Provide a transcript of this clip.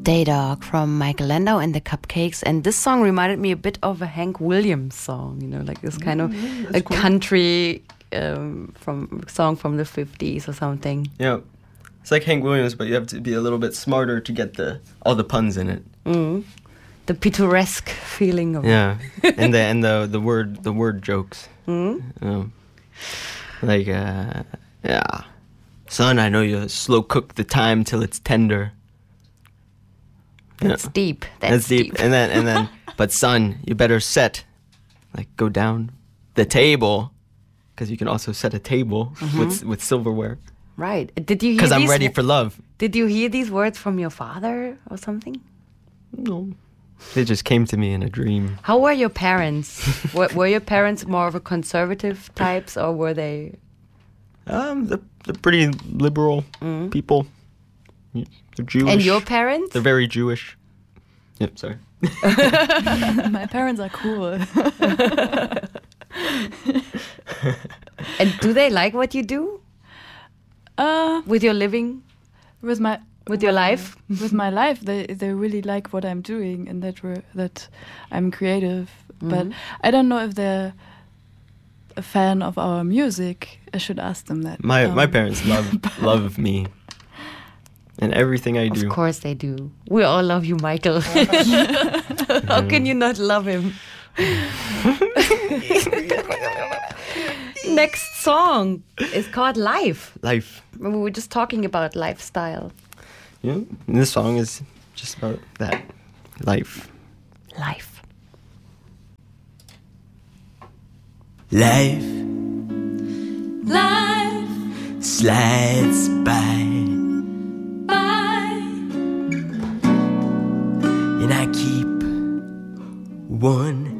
Stay Dog from Michael Landau and the Cupcakes. And this song reminded me a bit of a Hank Williams song, like this kind of a cool country song from the 50s or something. Yeah. It's like Hank Williams, but you have to be a little bit smarter to get all the puns in it. The picturesque feeling of it. and the word jokes. Son, I know you slow cook the thyme till it's tender. That's deep. That's deep. And then, but son, you better go down the table, because you can also set a table with silverware. Right. Did you hear? Because I'm ready for love. Did you hear these words from your father or something? No. They just came to me in a dream. How were your parents? were your parents more of a conservative types, or were they? They're pretty liberal people. They're Jewish. And your parents? They're very Jewish. Yep, sorry. My parents are cool. And do they like what you do? With your living? With your life? With my life, they really like what I'm doing, and that I'm creative. But I don't know if they're a fan of our music. I should ask them that. My parents love me and everything I do. Of course they do. We all love you, Michael. How can you not love him? Next song is called Life. Life. We were just talking about lifestyle. Yeah, and this song is just about that. Life. Life. Life slides by, and I keep one